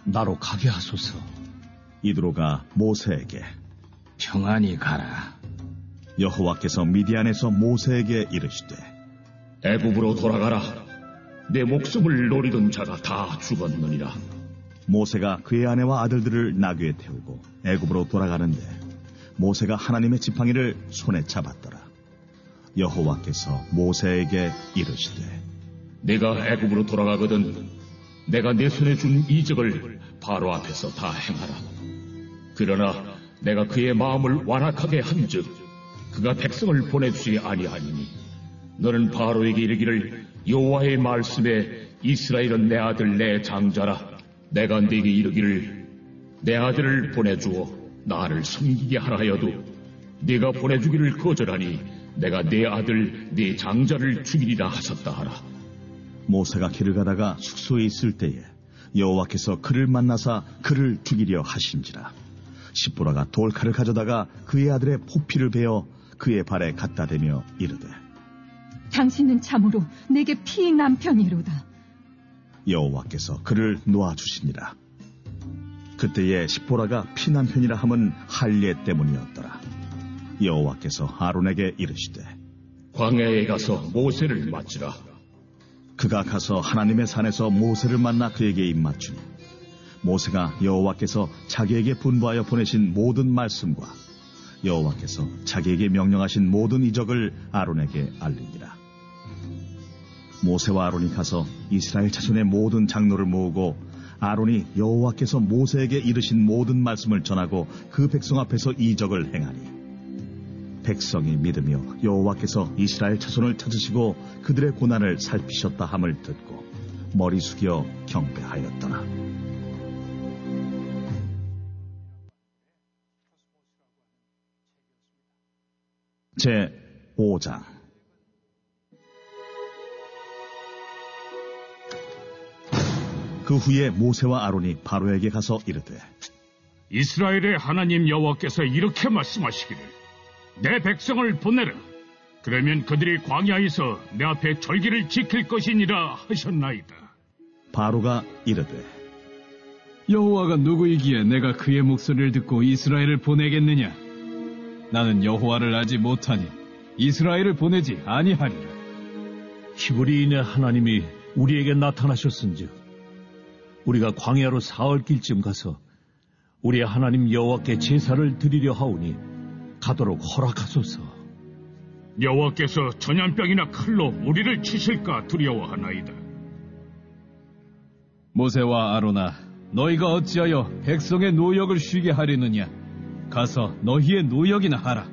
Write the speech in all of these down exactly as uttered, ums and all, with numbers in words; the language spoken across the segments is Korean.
나로 가게 하소서. 이드로가 모세에게 평안히 가라. 여호와께서 미디안에서 모세에게 이르시되 애굽으로 돌아가라. 내 목숨을 노리던 자가 다 죽었느니라. 모세가 그의 아내와 아들들을 나귀에 태우고 애굽으로 돌아가는데 모세가 하나님의 지팡이를 손에 잡았더라. 여호와께서 모세에게 이르시되 내가 애굽으로 돌아가거든 내가 내 손에 준 이적을 바로 앞에서 다 행하라. 그러나 내가 그의 마음을 완악하게 한즉 그가 백성을 보내주지 아니하니니 너는 바로에게 이르기를 여호와의 말씀에 이스라엘은 내 아들 내 장자라. 내가 네게 이르기를 내 아들을 보내주어 나를 섬기게 하라 하여도 네가 보내주기를 거절하니 내가 네 아들 네 장자를 죽이리라 하셨다 하라. 모세가 길을 가다가 숙소에 있을 때에 여호와께서 그를 만나사 그를 죽이려 하신지라. 십보라가 돌칼을 가져다가 그의 아들의 포피를 베어 그의 발에 갖다 대며 이르되 당신은 참으로 내게 피 남편이로다. 여호와께서 그를 놓아주시니라. 그때에 십보라가 피 남편이라 함은 할례 때문이었더라. 여호와께서 아론에게 이르시되 광야에 가서 모세를 맞으라. 그가 가서 하나님의 산에서 모세를 만나 그에게 입맞추니 모세가 여호와께서 자기에게 분부하여 보내신 모든 말씀과 여호와께서 자기에게 명령하신 모든 이적을 아론에게 알리니라. 모세와 아론이 가서 이스라엘 자손의 모든 장로를 모으고 아론이 여호와께서 모세에게 이르신 모든 말씀을 전하고 그 백성 앞에서 이적을 행하니 백성이 믿으며 여호와께서 이스라엘 자손을 찾으시고 그들의 고난을 살피셨다 함을 듣고 머리 숙여 경배하였더라. 제오 장. 그 후에 모세와 아론이 바로에게 가서 이르되 이스라엘의 하나님 여호와께서 이렇게 말씀하시기를 내 백성을 보내라. 그러면 그들이 광야에서 내 앞에 절기를 지킬 것이니라 하셨나이다. 바로가 이르되 여호와가 누구이기에 내가 그의 목소리를 듣고 이스라엘을 보내겠느냐? 나는 여호와를 알지 못하니 이스라엘을 보내지 아니하리라. 히브리인의 하나님이 우리에게 나타나셨은즉 우리가 광야로 사흘길쯤 가서 우리의 하나님 여호와께 제사를 드리려 하오니 가도록 허락하소서. 여호와께서 전염병이나 칼로 우리를 치실까 두려워하나이다. 모세와 아론아, 너희가 어찌하여 백성의 노역을 쉬게 하려느냐? 가서 너희의 노역이나 하라.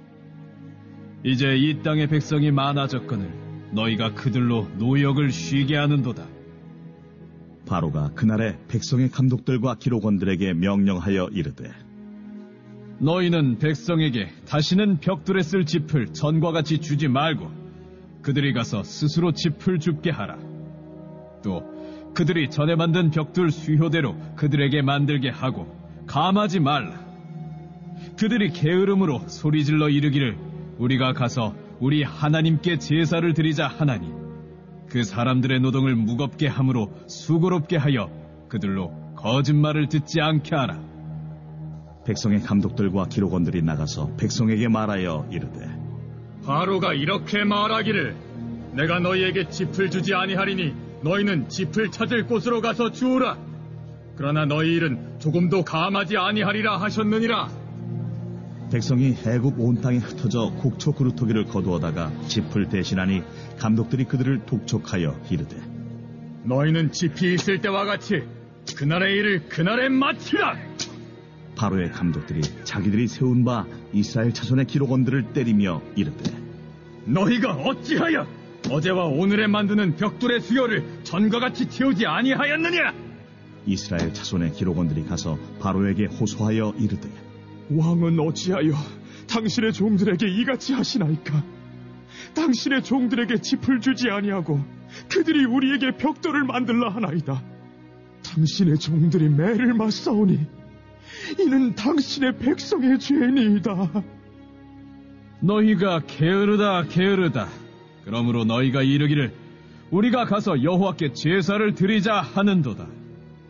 이제 이 땅의 백성이 많아졌거늘 너희가 그들로 노역을 쉬게 하는도다. 바로가 그날에 백성의 감독들과 기록원들에게 명령하여 이르되 너희는 백성에게 다시는 벽돌에 쓸 짚을 전과 같이 주지 말고 그들이 가서 스스로 짚을 줍게 하라. 또 그들이 전에 만든 벽돌 수효대로 그들에게 만들게 하고 감하지 말라. 그들이 게으름으로 소리질러 이르기를 우리가 가서 우리 하나님께 제사를 드리자 하나니 그 사람들의 노동을 무겁게 함으로 수고롭게 하여 그들로 거짓말을 듣지 않게 하라. 백성의 감독들과 기록원들이 나가서 백성에게 말하여 이르되 바로가 이렇게 말하기를 내가 너희에게 짚을 주지 아니하리니 너희는 짚을 찾을 곳으로 가서 주우라. 그러나 너희 일은 조금도 감하지 아니하리라 하셨느니라. 백성이 애굽 온 땅에 흩어져 곡초 그루터기를 거두어다가 짚을 대신하니 감독들이 그들을 독촉하여 이르되 너희는 짚이 있을 때와 같이 그날의 일을 그날에 마치라. 바로의 감독들이 자기들이 세운 바 이스라엘 자손의 기록원들을 때리며 이르되 너희가 어찌하여 어제와 오늘에 만드는 벽돌의 수요를 전과 같이 채우지 아니하였느냐? 이스라엘 자손의 기록원들이 가서 바로에게 호소하여 이르되 왕은 어찌하여 당신의 종들에게 이같이 하시나이까? 당신의 종들에게 짚을 주지 아니하고 그들이 우리에게 벽돌을 만들라 하나이다. 당신의 종들이 매를 맞사오니 이는 당신의 백성의 죄니이다. 너희가 게으르다 게으르다. 그러므로 너희가 이르기를 우리가 가서 여호와께 제사를 드리자 하는도다.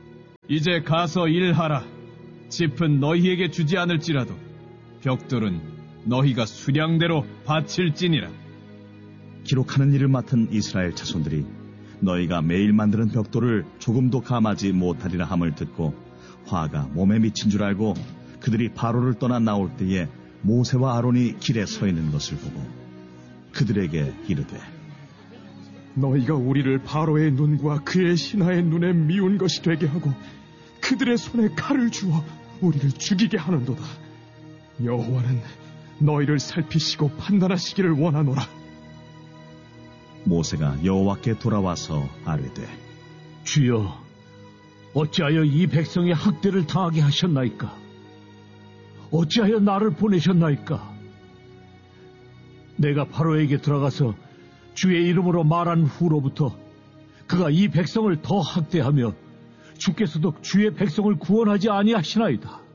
이제 가서 일하라. 짚은 너희에게 주지 않을지라도 벽돌은 너희가 수량대로 바칠지니라. 기록하는 일을 맡은 이스라엘 자손들이 너희가 매일 만드는 벽돌을 조금도 감하지 못하리라 함을 듣고 화가 몸에 미친 줄 알고 그들이 바로를 떠나 나올 때에 모세와 아론이 길에 서 있는 것을 보고 그들에게 이르되 너희가 우리를 바로의 눈과 그의 신하의 눈에 미운 것이 되게 하고 그들의 손에 칼을 주어 우리를 죽이게 하는도다. 여호와는 너희를 살피시고 판단하시기를 원하노라. 모세가 여호와께 돌아와서 아뢰되 주여, 어찌하여 이 백성의 학대를 당하게 하셨나이까? 어찌하여 나를 보내셨나이까? 내가 바로에게 들어가서 주의 이름으로 말한 후로부터 그가 이 백성을 더 학대하며 주께서도 주의 백성을 구원하지 아니하시나이다.